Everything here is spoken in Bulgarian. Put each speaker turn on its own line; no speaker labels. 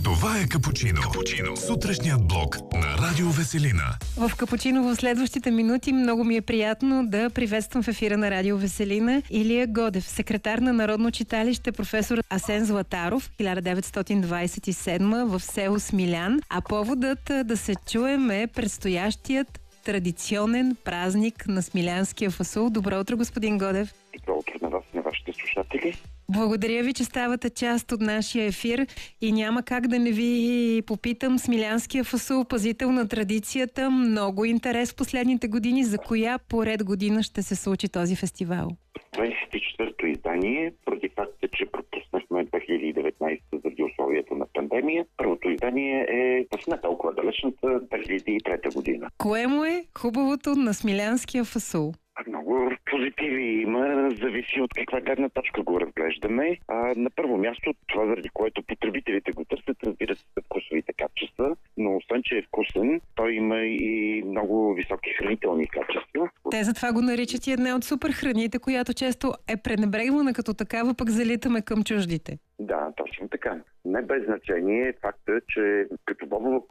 Това е Капучино. Сутрешният блок на Радио Веселина.
В Капучино в следващите минути много ми е приятно да приветствам в ефира на Радио Веселина Илия Годев, секретар на Народно читалище професор Асен Златаров, 1927 в село Смилян. А поводът да се чуем е предстоящият традиционен празник на смилянския фасул. Добро утро, господин Годев.
Добро утро на вас и на вашите слушатели.
Благодаря ви, че ставате част от нашия ефир и няма как да не ви попитам. Смилянския фасул, пазител на традицията, много интерес в последните години. За коя поред година ще се случи този фестивал?
24-то издание, поради факта, че пропуснахме 2019 заради условията на пандемия. Първото издание е в не толкова далечната 2003 година.
Кое му е хубавото на смилянския фасул?
Много позитиви има, зависи от каква гледна точка го разглеждаме. На първо място, това заради което потребителите го търсят, разбира се, вкусовите качества, но освен, че е вкусен, той има и много високи хранителни качества.
Те затова го наричат и една от супер храните, която често е пренебрегвана като такава, пък залитаме към чуждите.
Да, точно така. Не без значение е факта, че като бобова